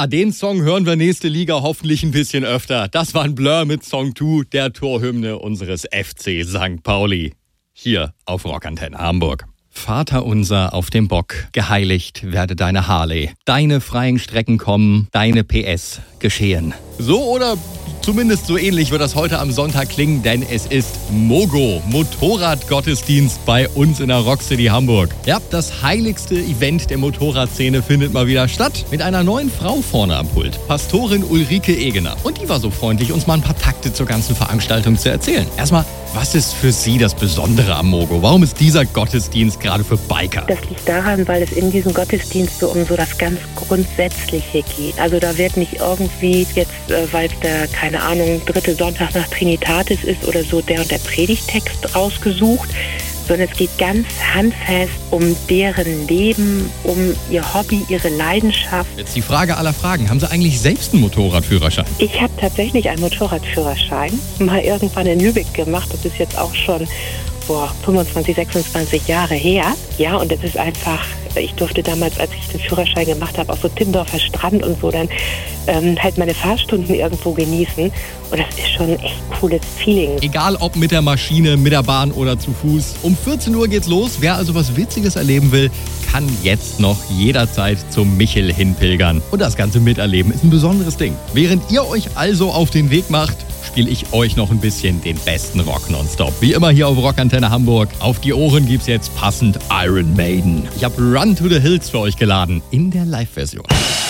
Ja, den Song hören wir nächste Liga hoffentlich ein bisschen öfter. Das war ein Blur mit Song 2, der Torhymne unseres FC St. Pauli. Hier auf Rockantenne Hamburg. Vater unser auf dem Bock, geheiligt werde deine Harley. Deine freien Strecken kommen, deine PS geschehen. So oder zumindest so ähnlich wird das heute am Sonntag klingen, denn es ist Mogo, Motorradgottesdienst bei uns in der Rockcity Hamburg. Ja, das heiligste Event der Motorradszene findet mal wieder statt. Mit einer neuen Frau vorne am Pult, Pastorin Ulrike Egener. Und die war so freundlich, uns mal ein paar Takte zur ganzen Veranstaltung zu erzählen. Erstmal, was ist für Sie das Besondere am Mogo? Warum ist dieser Gottesdienst gerade für Biker? Das liegt daran, weil es in diesem Gottesdienst so um so das ganz Grundsätzliche geht. Also da wird nicht irgendwie jetzt, weil es der, keine Ahnung, 3. Sonntag nach Trinitatis ist oder so, der und der Predigtext rausgesucht, sondern es geht ganz handfest um deren Leben, um ihr Hobby, ihre Leidenschaft. Jetzt die Frage aller Fragen. Haben Sie eigentlich selbst einen Motorradführerschein? Ich habe tatsächlich einen Motorradführerschein mal irgendwann in Lübeck gemacht. Das ist jetzt auch schon 25, 26 Jahre her. Ja, und das ist einfach, ich durfte damals, als ich den Führerschein gemacht habe, auf so Timmendorfer Strand und so dann halt meine Fahrstunden irgendwo genießen. Und das ist schon ein echt cooles Feeling. Egal ob mit der Maschine, mit der Bahn oder zu Fuß. Um 14 Uhr geht's los. Wer also was Witziges erleben will, kann jetzt noch jederzeit zum Michel hinpilgern. Und das Ganze miterleben ist ein besonderes Ding. Während ihr euch also auf den Weg macht, spiele ich euch noch ein bisschen den besten Rock nonstop. Wie immer hier auf Rockantenne Hamburg. Auf die Ohren gibt's jetzt passend Iron Maiden. Ich habe Run to the Hills für euch geladen in der Live-Version.